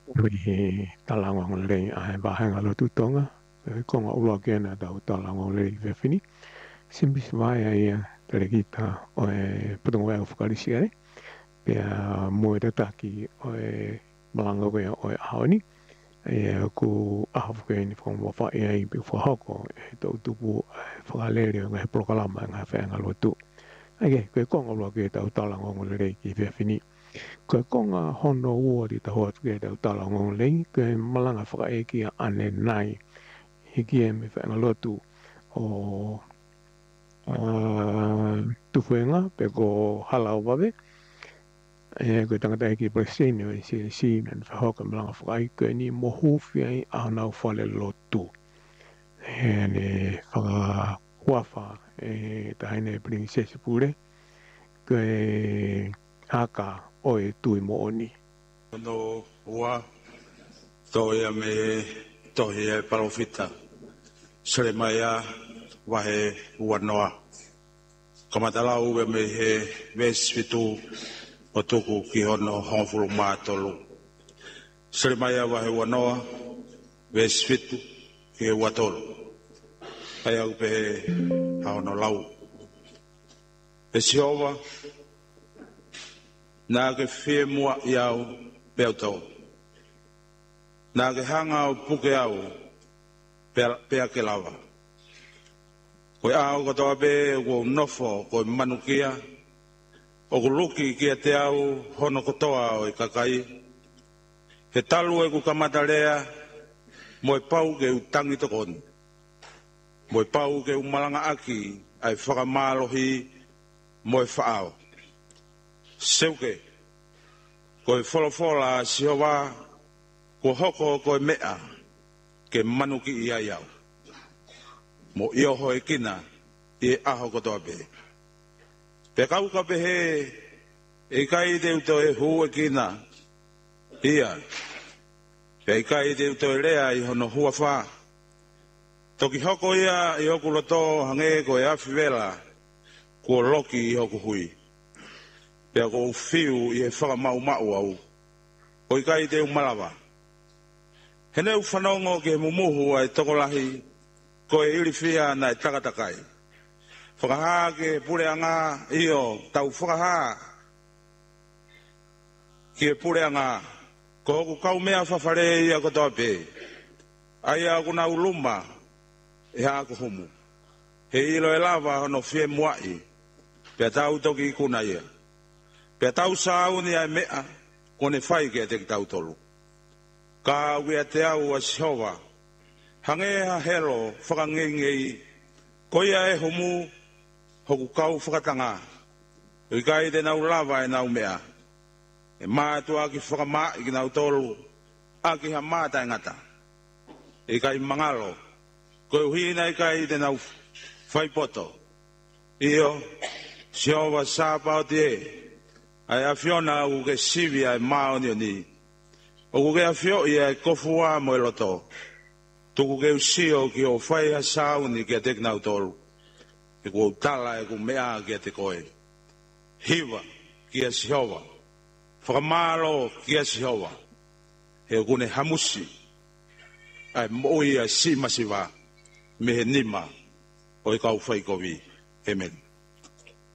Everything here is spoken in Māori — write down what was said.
we talangong le ai bahang alo tutonga ko nga ulo kena da talangong le vefini simbis vai ai tele kita o potong wa fukalisia pe mo de taki o malanga we o haoni ku afgen from wa fa ai pe fo hoko to tu fukalere nga prokalama nga fa nga lo tu ai ke ko nga ulo ke da talangong le ki vefini ko konga hono ua di tahoa tuke tau talangong lei ke malanga whakaeki ane nai hiki e me whaenga lotu o tuwhenga pe ko halau wawe koe tangata eki preseni o si men whahoka malanga whakaeki ni mohuwhi ai ahanau whale lotu ne whaka huawha tahine prinsesi pure koe haka oe tui mo oni. No ua toia me tohia palofita. Sere maia wahe ua noa. Kamatala uwe me he vesvitu o tuku ki hono hongfulu mātolu. Sere maia wahe ua noa vesvitu ki ua tolu. Aya upe he haono lau. E siova nā ke whie mua i au peo tau. Nā ke hanga o puke au pea ke lawa. Koe au katoa be ko nofo koe manukia o ku luki kia te au hono kotoa o i kakai. He talu e ku kamatarea mo e pau ke utangi tokoni. Mo e pau ke umalanga aki ai whakamalohi mo e whaao. Seuke, koe wholofola sihowa, ko hoko koe mea, ke manuki ia iau. Mo ioho e kina, i aho kotoa pe. Pe kauka pe he, e kai te uto e hu e kina, ia. Pe kai te uto e lea i hono hua wha. Toki hoko ia i hoku loto hange koe awhiwela, ko loki i hoku hui. Pea ko fiu i e whakamau mau au. O i kai te umalawa. Hene u whanongo ke mumuhu ai tokolahi ko e iriwhia na e takatakai. Whakaha ke pureanga io tau whakaha ki e pureanga ko hoku kau mea whawhare ia kotoa pe. Ai a kuna uluma e hako humu. He ilo e lava hono fie muai. Pea tau toki i kuna ia. Pea tau sāu ni ai mea, kone whai ke te ki tau tolu. Ka wea te au a sihowa, hange ha helo whakangengei, koia e homu, hoku kau whakatanga, i kai te nau lava e nau mea. E mātu aki whakamaa i ki nau tolu, aki ha mātai ngata. I kai mangalo, koe uhina i kai te nau whaipoto. Io, sihowa sāpao te e, ai afiona u ke sivi ai maoni oni. O ke afio i ai kofua mo eloto. Tuku ke usio ki o whai ha sauni ke tek nau tolu. E ku utala e ku mea ke te koe. Hiwa ki a sihowa. Whakamalo ki a sihowa. He kune hamusi. Ai moi a si masiwa. Me he nima. O i kau whai kovi. Amen.